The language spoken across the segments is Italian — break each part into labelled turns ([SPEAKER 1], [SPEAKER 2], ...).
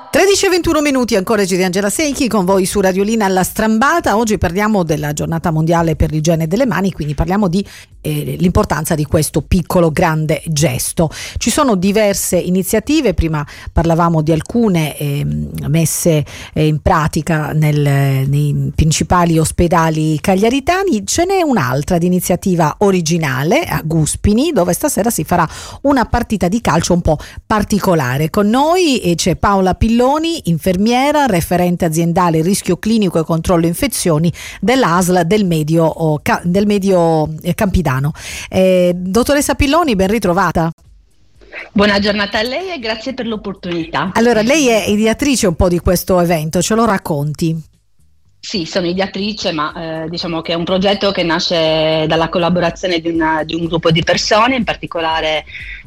[SPEAKER 1] 13:21 ancora di Angela Secchi con voi su Radiolina alla Strambata. Oggi parliamo della giornata mondiale per l'igiene delle mani, quindi parliamo di l'importanza di questo piccolo grande gesto. Ci sono diverse iniziative, prima parlavamo di alcune messe in pratica nei principali ospedali cagliaritani. Ce n'è un'altra di iniziativa originale a Guspini, dove stasera si farà una partita di calcio un po' particolare. Con noi c'è Paola Pilloni, infermiera, referente aziendale rischio clinico e controllo infezioni dell'ASL del Medio Campidano. Dottoressa Pilloni, ben ritrovata.
[SPEAKER 2] Buona giornata a lei e grazie per l'opportunità.
[SPEAKER 1] Allora, lei è ideatrice un po' di questo evento, ce lo racconti?
[SPEAKER 2] Sì, sono ideatrice, ma diciamo che è un progetto che nasce dalla collaborazione di un gruppo di persone, in particolare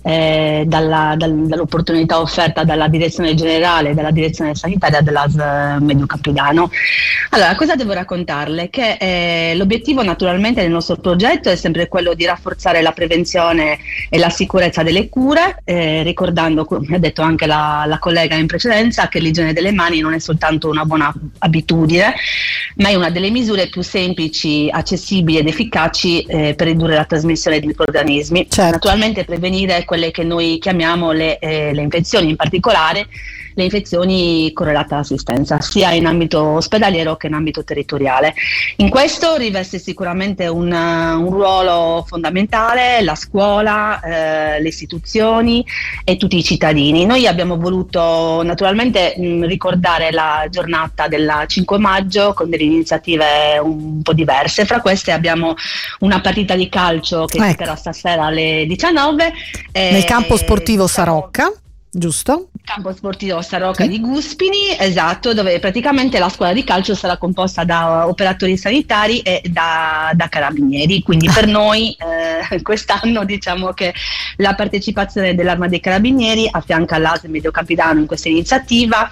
[SPEAKER 2] dall'opportunità offerta dalla direzione generale, dalla direzione sanitaria dell'ASL Medio Campidano. Allora, cosa devo raccontarle? Che l'obiettivo naturalmente del nostro progetto è sempre quello di rafforzare la prevenzione e la sicurezza delle cure, ricordando, come ha detto anche la collega in precedenza, che l'igiene delle mani non è soltanto una buona abitudine, ma è una delle misure più semplici, accessibili ed efficaci per ridurre la trasmissione di microrganismi.
[SPEAKER 1] Certo.
[SPEAKER 2] Naturalmente prevenire quelle che noi chiamiamo le infezioni, in particolare le infezioni correlate all'assistenza, sia in ambito ospedaliero che in ambito territoriale. In questo riveste sicuramente un ruolo fondamentale la scuola, le istituzioni e tutti i cittadini. Noi abbiamo voluto naturalmente ricordare la giornata del 5 maggio con delle iniziative un po' diverse. Fra queste abbiamo una partita di calcio che si terrà stasera alle 19
[SPEAKER 1] nel campo sportivo Sarocca, giusto?
[SPEAKER 2] Campo sportivo Sarocca di Guspini, esatto, dove praticamente la squadra di calcio sarà composta da operatori sanitari e da carabinieri, quindi per noi quest'anno diciamo che la partecipazione dell'Arma dei Carabinieri affianca l'ASL Medio Campidano in questa iniziativa,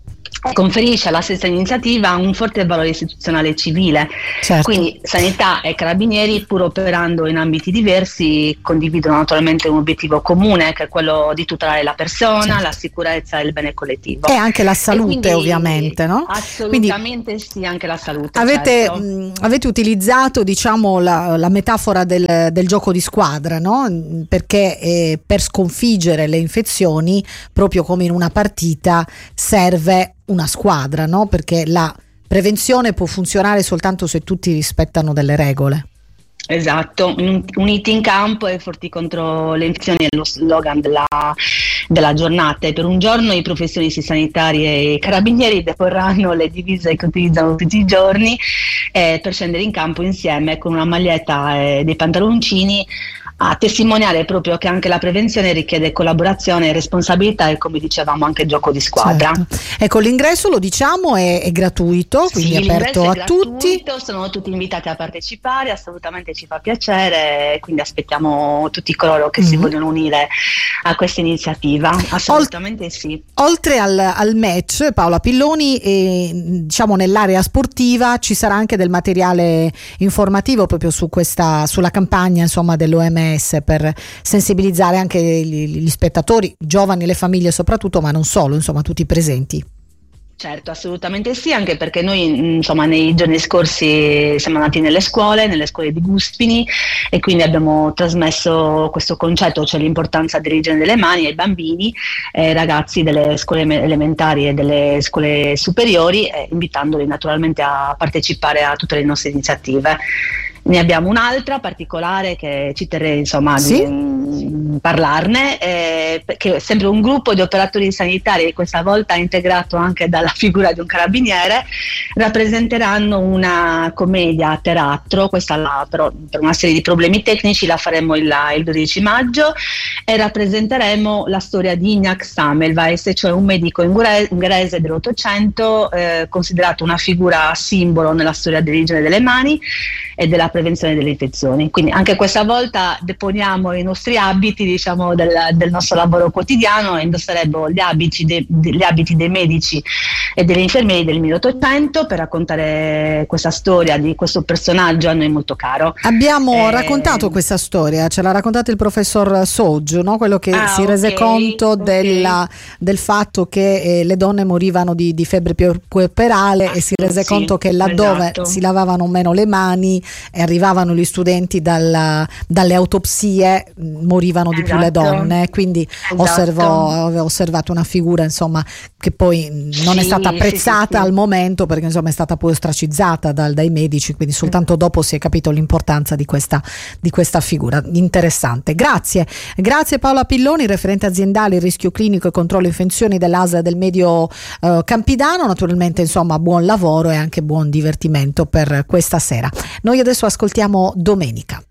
[SPEAKER 2] conferisce alla stessa iniziativa un forte valore istituzionale e civile.
[SPEAKER 1] Certo.
[SPEAKER 2] Quindi sanità e carabinieri, pur operando in ambiti diversi, condividono naturalmente un obiettivo comune, che è quello di tutelare la persona, certo, la sicurezza e il bene collettivo.
[SPEAKER 1] E anche la salute, quindi, ovviamente, no?
[SPEAKER 2] Assolutamente. Quindi, sì, anche la salute.
[SPEAKER 1] Avete utilizzato, diciamo, la metafora del gioco di squadra, no? Perché per sconfiggere le infezioni, proprio come in una partita, serve una squadra, no? Perché la prevenzione può funzionare soltanto se tutti rispettano delle regole.
[SPEAKER 2] Esatto, uniti in campo e forti contro le infezioni è lo slogan della giornata, e per un giorno i professionisti sanitari e i carabinieri deporranno le divise che utilizzano tutti i giorni per scendere in campo insieme con una maglietta e dei pantaloncini, a testimoniare proprio che anche la prevenzione richiede collaborazione e responsabilità e, come dicevamo, anche gioco di squadra.
[SPEAKER 1] Certo. Ecco, l'ingresso, lo diciamo, è gratuito, quindi
[SPEAKER 2] sì,
[SPEAKER 1] aperto a tutti.
[SPEAKER 2] Sono tutti invitati a partecipare, assolutamente ci fa piacere, quindi aspettiamo tutti coloro che si vogliono unire a questa iniziativa, assolutamente sì.
[SPEAKER 1] Oltre al match, Paola Pilloni, diciamo nell'area sportiva ci sarà anche del materiale informativo proprio sulla campagna, insomma, dell'OMS, per sensibilizzare anche gli spettatori, giovani e le famiglie soprattutto, ma non solo, insomma, tutti presenti.
[SPEAKER 2] Certo, assolutamente sì, anche perché noi insomma nei giorni scorsi siamo andati nelle scuole di Guspini, e quindi abbiamo trasmesso questo concetto, cioè l'importanza dell'igiene delle mani ai bambini e ragazzi delle scuole elementari e delle scuole superiori, invitandoli naturalmente a partecipare a tutte le nostre iniziative. Ne abbiamo un'altra particolare che ci terrei insomma di parlarne, che è sempre un gruppo di operatori sanitari, questa volta integrato anche dalla figura di un carabiniere. Rappresenteranno una commedia a teatro, questa però per una serie di problemi tecnici la faremo il 12 maggio, e rappresenteremo la storia di Iñak Semmelweis, cioè un medico ungherese dell'Ottocento, considerato una figura simbolo nella storia dell'igiene delle mani e della prevenzione delle infezioni. Quindi anche questa volta deponiamo i nostri abiti, diciamo, del nostro lavoro quotidiano, e indosseremo gli abiti dei medici e degli infermieri del 1800 per raccontare questa storia di questo personaggio a noi molto caro.
[SPEAKER 1] Abbiamo raccontato questa storia, ce l'ha raccontato il professor Soggio, no? Quello che si rese conto del fatto che le donne morivano di febbre puerperale e si rese conto che laddove si lavavano meno le mani e arrivavano gli studenti dalle autopsie, morivano di più le donne, quindi avevo osservato una figura, insomma, che poi non è stata apprezzata al momento, perché insomma è stata poi ostracizzata dai medici, quindi soltanto dopo si è capito l'importanza di questa figura. Interessante. Grazie Paola Pilloni, referente aziendale rischio clinico e controllo infezioni dell'ASL del Medio Campidano. Naturalmente, insomma, buon lavoro e anche buon divertimento per questa sera. Noi adesso ascoltiamo Domenica.